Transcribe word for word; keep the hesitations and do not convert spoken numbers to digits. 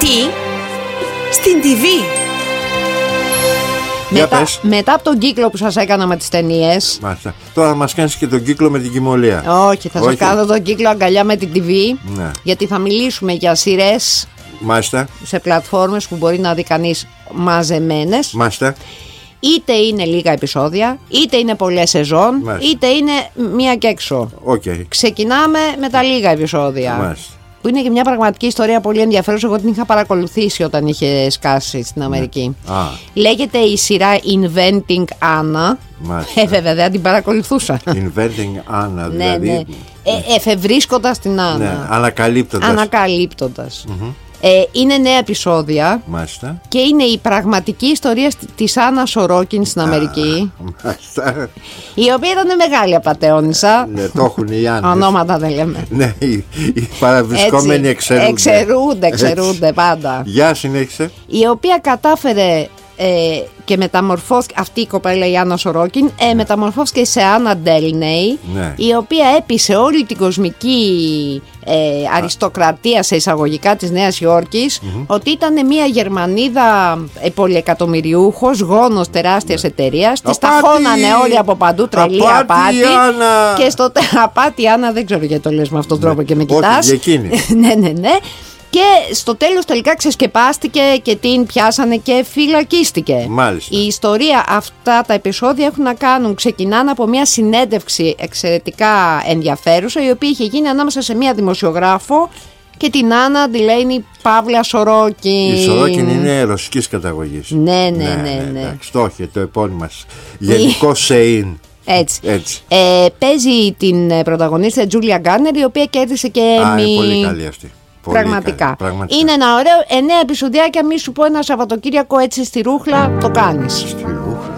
Τι? Στην τι βι? Μετά, μετά από τον κύκλο που σας έκανα με τις ταινίες. Μάλιστα. Τώρα θα μας κάνεις και τον κύκλο με την κοιμωλία. Όχι, θα σας κάνω τον κύκλο αγκαλιά με την τι βι. Ναι. Γιατί θα μιλήσουμε για σειρές. Μάλιστα. Σε πλατφόρμες που μπορεί να δει κανείς μαζεμένες. Μάλιστα. Είτε είναι λίγα επεισόδια, είτε είναι πολλές σεζόν, Μάλιστα. είτε είναι μία και έξω. Okay. Ξεκινάμε με τα λίγα επεισόδια. Μάλιστα. Που είναι και μια πραγματική ιστορία πολύ ενδιαφέρουσα. Εγώ την είχα παρακολουθήσει όταν είχε σκάσει στην Αμερική. Ναι. Ah. Λέγεται η σειρά Inventing Anna. Ε, βέβαια, δεν την παρακολουθούσα. Inventing Anna, δηλαδή. Ναι, ναι. Ε, εφευρίσκοντας την Άννα. Ναι, ανακαλύπτοντας. Ανακαλύπτοντας. Mm-hmm. Ε, είναι νέα επεισόδια. Μάλιστα. Και είναι η πραγματική ιστορία της Άννα Σορόκιν στην Αμερική. Μάλιστα. Η οποία ήταν μεγάλη απατεώνισσα. Ναι, το έχουν οι Άννες. Ονόματα δεν λέμε. Ναι, οι, οι παραβρισκόμενοι εξαιρούνται. Εξαιρούνται, εξαιρούνται πάντα. Γεια, συνέχισε. Η οποία κατάφερε ε, και μεταμορφώθηκε, αυτή η κοπέλα η Άννα Σορόκιν, ε, ναι. μεταμορφώθηκε σε Άννα Ντέλνεϊ, ναι. η οποία έπεισε όλη την κοσμική ε, αριστοκρατία σε εισαγωγικά της Νέας Υόρκης mm-hmm. ότι ήταν μια Γερμανίδα ε, πολυεκατομμυριούχος, γόνος τεράστιας ναι. εταιρείας. Της τα χώνανε όλοι από παντού, τρελή απάτη, απάτη Άννα. Και στο απάτη Άννα, δεν ξέρω γιατί το λες με αυτόν τον τρόπο και με κοιτάς. Όχι, ναι, ναι, ναι. Και στο τέλος τελικά ξεσκεπάστηκε και την πιάσανε και φυλακίστηκε. Μάλιστα. Η ιστορία, αυτά τα επεισόδια έχουν να κάνουν, ξεκινάνε από μια συνέντευξη εξαιρετικά ενδιαφέρουσα, η οποία είχε γίνει ανάμεσα σε μια δημοσιογράφο και την Άννα Ντελέινι Παύλα Σορόκιν. Η Σορόκιν είναι ρωσικής καταγωγής. Ναι, ναι, ναι, ναι, ναι. Εντάξει, το έχει το επώνυμα γενικό ΣΕΙΝ. Έτσι. Έτσι. Ε, παίζει την πρωταγωνίστρια Τζούλια Γκάρνερ, η οποία κέρδισε και Έμι. Α, είναι πολύ καλή αυτή. Πολύ πραγματικά. Καλή, πραγματικά. Είναι ένα ωραίο εννέα επεισοδιάκια. Μη σου πω ένα Σαββατοκύριακο έτσι στη ρούχλα το κάνεις. Στη